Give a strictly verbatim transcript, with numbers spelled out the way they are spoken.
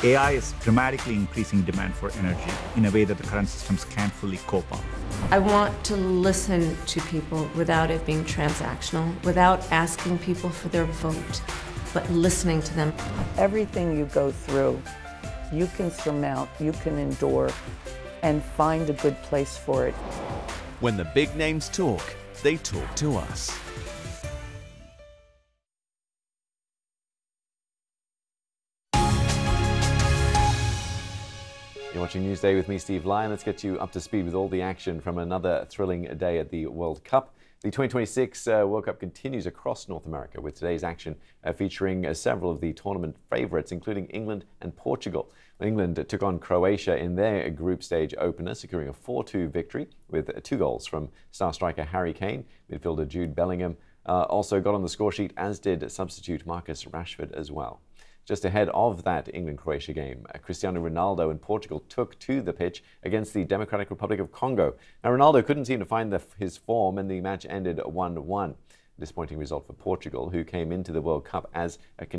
A I is dramatically increasing demand for energy in a way that the current systems can't fully cope up. I want to listen to people without it being transactional, without asking people for their vote, but listening to them. Everything you go through, you can surmount, you can endure, and find a good place for it. When the big names talk, they talk to us. You're watching Newsday with me, Steve Lyon. Let's get you up to speed with all the action from another thrilling day at the World Cup. The twenty twenty-six uh, World Cup continues across North America with today's action uh, featuring uh, several of the tournament favourites, including England and Portugal. England took on Croatia in their group stage opener, securing a four two victory with two goals from star striker Harry Kane. Midfielder Jude Bellingham uh, also got on the score sheet, as did substitute Marcus Rashford as well. Just ahead of that England-Croatia game, Cristiano Ronaldo and Portugal took to the pitch against the Democratic Republic of Congo. Now, Ronaldo couldn't seem to find the, his form, and the match ended one one. Disappointing result for Portugal, who came into the World Cup as a